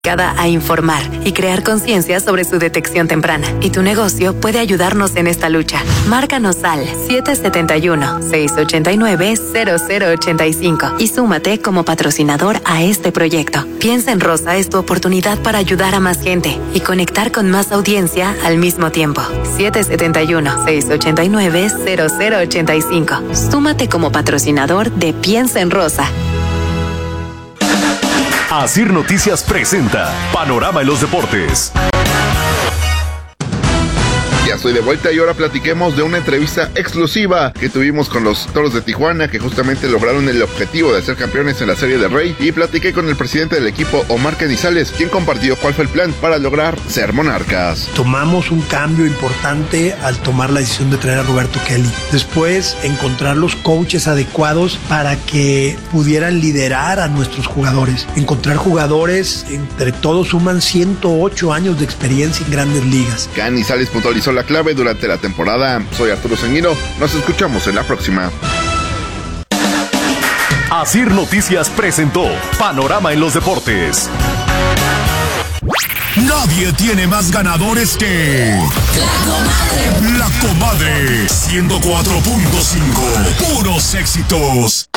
A informar y crear conciencia sobre su detección temprana. Y tu negocio puede ayudarnos en esta lucha. Márcanos al 771-689-0085 y súmate como patrocinador a este proyecto. Piensa en Rosa es tu oportunidad para ayudar a más gente y conectar con más audiencia al mismo tiempo. 771-689-0085. Súmate como patrocinador de Piensa en Rosa. Asir Noticias presenta Panorama en los Deportes. Ya estoy de vuelta y ahora platiquemos de una entrevista exclusiva que tuvimos con los Toros de Tijuana, que justamente lograron el objetivo de ser campeones en la Serie del Rey, y platiqué con el presidente del equipo, Omar Canizales, quien compartió cuál fue el plan para lograr ser monarcas. Tomamos un cambio importante al tomar la decisión de traer a Roberto Kelly. Después, encontrar los coaches adecuados para que pudieran liderar a nuestros jugadores. Encontrar jugadores, entre todos suman 108 años de experiencia en Grandes Ligas. Canizales puntualizó la clave durante la temporada. Soy Arturo Sanguino, nos escuchamos en la próxima. Asir Noticias presentó Panorama en los Deportes. Nadie tiene más ganadores que La Comadre 104.5. Puros éxitos.